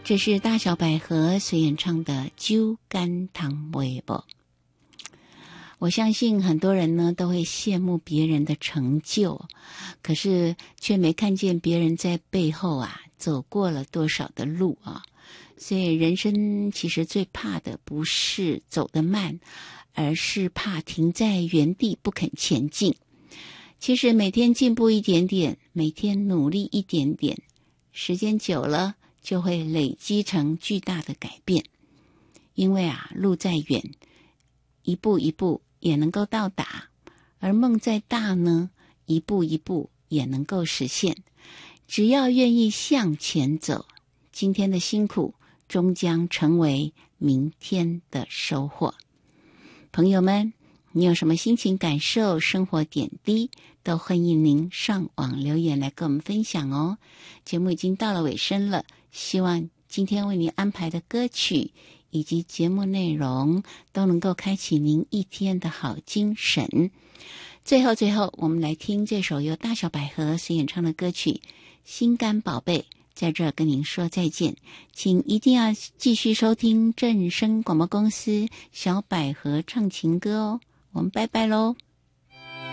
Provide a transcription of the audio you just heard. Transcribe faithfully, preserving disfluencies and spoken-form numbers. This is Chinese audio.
这是大小百合所演唱的《酒干倘卖无》。我相信很多人呢都会羡慕别人的成就，可是却没看见别人在背后啊走过了多少的路啊。所以人生其实最怕的不是走得慢，而是怕停在原地不肯前进。其实每天进步一点点，每天努力一点点，时间久了就会累积成巨大的改变。因为啊，路再远，一步一步也能够到达，而梦再大呢，一步一步也能够实现。只要愿意向前走，今天的辛苦终将成为明天的收获。朋友们，你有什么心情感受、生活点滴，都欢迎您上网留言来跟我们分享哦。节目已经到了尾声了，希望今天为您安排的歌曲以及节目内容都能够开启您一天的好精神。最后最后，我们来听这首由大小百合所演唱的歌曲《心肝宝贝》，在这儿跟您说再见，请一定要继续收听正声广播公司小百合唱情歌哦。我们拜拜喽。